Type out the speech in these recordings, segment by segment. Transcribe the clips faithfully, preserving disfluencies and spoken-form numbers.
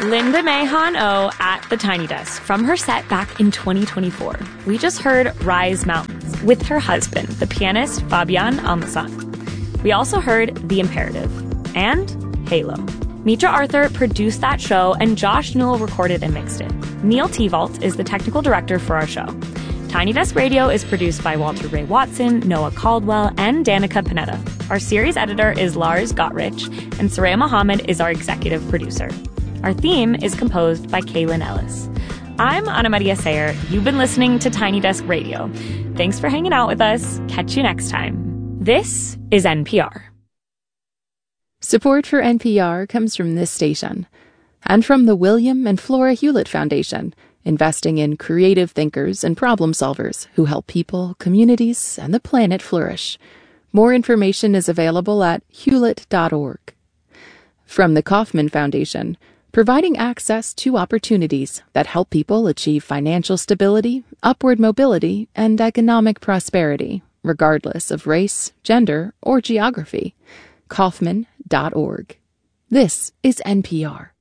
Linda Mahon O at the Tiny Desk from her set back in twenty twenty-four. We just heard Rise Mountains with her husband, the pianist Fabian Almasan. We also heard The Imperative and Halo. Mitra Arthur produced that show, and Josh Newell recorded and mixed it. Neil Tevault is the technical director for our show. Tiny Desk Radio is produced by Walter Ray Watson, Noah Caldwell, and Danica Panetta. Our series editor is Lars Gottrich, and Soraya Mohammed is our executive producer. Our theme is composed by Kaylin Ellis. I'm Ana Maria Sayer. You've been listening to Tiny Desk Radio. Thanks for hanging out with us. Catch you next time. This is N P R. Support for N P R comes from this station and from the William and Flora Hewlett Foundation, investing in creative thinkers and problem solvers who help people, communities, and the planet flourish. More information is available at hewlett dot org. From the Kauffman Foundation, providing access to opportunities that help people achieve financial stability, upward mobility, and economic prosperity, regardless of race, gender, or geography. Kauffman dot org. This is N P R.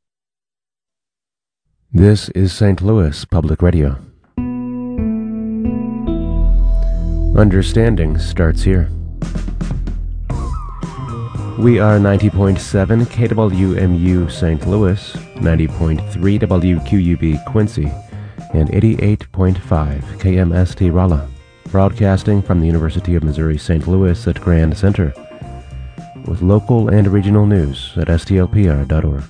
This is Saint Louis Public Radio. Understanding starts here. We are ninety point seven K W M U Saint Louis, ninety point three W Q U B Quincy, and eighty-eight point five K M S T Rolla, broadcasting from the University of Missouri Saint Louis at Grand Center, with local and regional news at S T L P R dot org.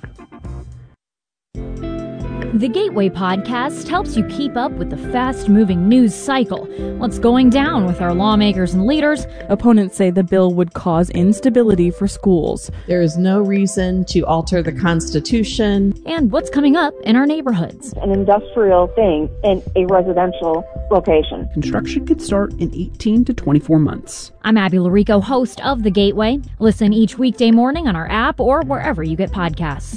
The Gateway Podcast helps you keep up with the fast-moving news cycle. What's going down with our lawmakers and leaders? Opponents say the bill would cause instability for schools. There is no reason to alter the Constitution. And what's coming up in our neighborhoods. An industrial thing in a residential location. Construction could start in eighteen to twenty-four months. I'm Abby Larico, host of The Gateway. Listen each weekday morning on our app or wherever you get podcasts.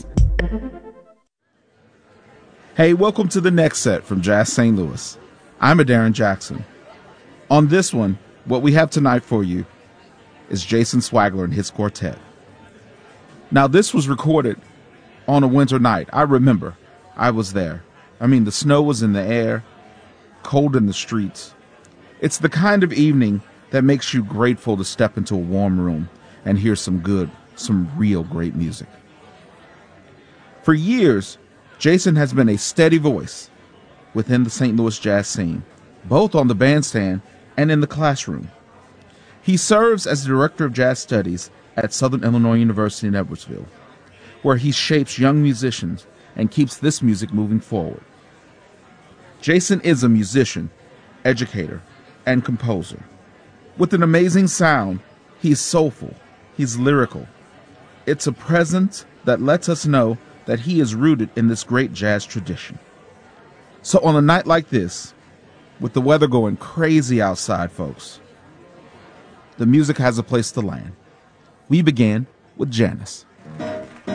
Hey, welcome to the next set from Jazz Saint Louis. I'm Darren Jackson. On this one, what we have tonight for you is Jason Swagler and his quartet. Now, this was recorded on a winter night. I remember. I was there. I mean, the snow was in the air, cold in the streets. It's the kind of evening that makes you grateful to step into a warm room and hear some good, some real great music. For years, Jason has been a steady voice within the Saint Louis jazz scene, both on the bandstand and in the classroom. He serves as the Director of Jazz Studies at Southern Illinois University in Edwardsville, where he shapes young musicians and keeps this music moving forward. Jason is a musician, educator, and composer. With an amazing sound, he's soulful, he's lyrical. It's a presence that lets us know that he is rooted in this great jazz tradition. So on a night like this, with the weather going crazy outside, folks, the music has a place to land. We begin with Janice.